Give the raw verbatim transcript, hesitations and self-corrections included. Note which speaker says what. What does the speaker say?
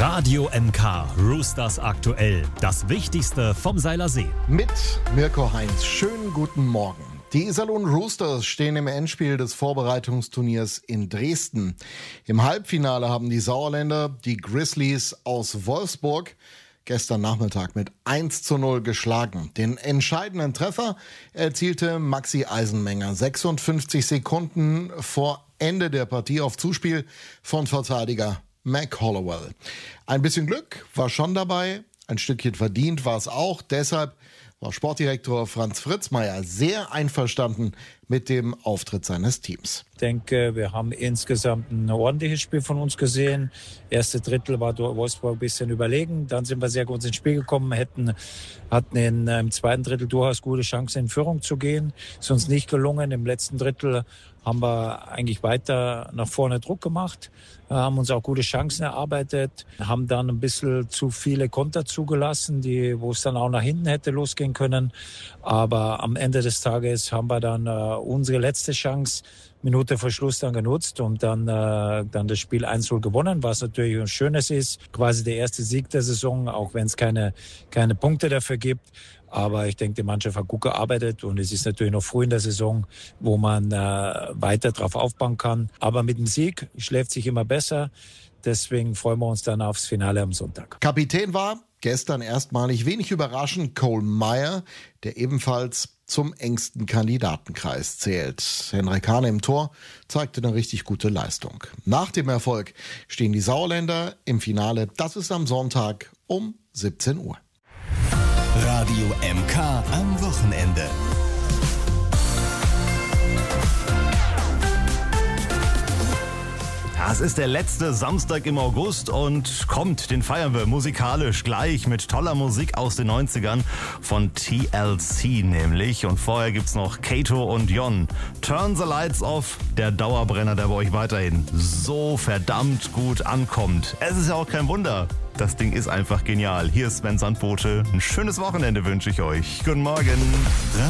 Speaker 1: Radio M K Roosters aktuell. Das Wichtigste vom Seiler See.
Speaker 2: Mit Mirko Heinz. Schönen guten Morgen. Die Iserlohn Roosters stehen im Endspiel des Vorbereitungsturniers in Dresden. Im Halbfinale haben die Sauerländer die Grizzlies aus Wolfsburg gestern Nachmittag mit eins zu null geschlagen. Den entscheidenden Treffer erzielte Maxi Eisenmenger sechsundfünfzig Sekunden vor Ende der Partie auf Zuspiel von Verteidiger Mac Hollowell. Ein bisschen Glück war schon dabei, ein Stückchen verdient war es auch. Deshalb war Sportdirektor Franz Fritzmeier sehr einverstanden mit dem Auftritt seines Teams.
Speaker 3: Ich denke, wir haben insgesamt ein ordentliches Spiel von uns gesehen. Erste Drittel war Wolfsburg ein bisschen überlegen. Dann sind wir sehr gut ins Spiel gekommen, hätten, hatten in, im zweiten Drittel durchaus gute Chancen, in Führung zu gehen. Ist uns nicht gelungen. Im letzten Drittel haben wir eigentlich weiter nach vorne Druck gemacht, haben uns auch gute Chancen erarbeitet, haben dann ein bisschen zu viele Konter zugelassen, die, wo es dann auch nach hinten hätte losgehen können. Aber am Ende des Tages haben wir dann äh, unsere letzte Chance Minute vor Schluss dann genutzt und dann, äh, dann das Spiel eins zu null gewonnen, was natürlich ein schönes ist. Quasi der erste Sieg der Saison, auch wenn es keine, keine Punkte dafür gibt. Aber ich denke, die Mannschaft hat gut gearbeitet und es ist natürlich noch früh in der Saison, wo man äh, weiter drauf aufbauen kann. Aber mit dem Sieg schläft sich immer besser. Deswegen freuen wir uns dann aufs Finale am Sonntag.
Speaker 2: Kapitän war gestern erstmalig wenig überraschend Cole Meyer, der ebenfalls zum engsten Kandidatenkreis zählt. Henrik Hahn im Tor zeigte eine richtig gute Leistung. Nach dem Erfolg stehen die Sauerländer im Finale. Das ist am Sonntag um siebzehn Uhr.
Speaker 1: Radio M K am Wochenende.
Speaker 4: Ja, es ist der letzte Samstag im August und kommt, den feiern wir musikalisch gleich mit toller Musik aus den neunzigern von T L C nämlich. Und vorher gibt's noch Kato und Jon. Turn the Lights Off, der Dauerbrenner, der bei euch weiterhin so verdammt gut ankommt. Es ist ja auch kein Wunder. Das Ding ist einfach genial. Hier ist Sven Sandbote. Ein schönes Wochenende wünsche ich euch. Guten Morgen.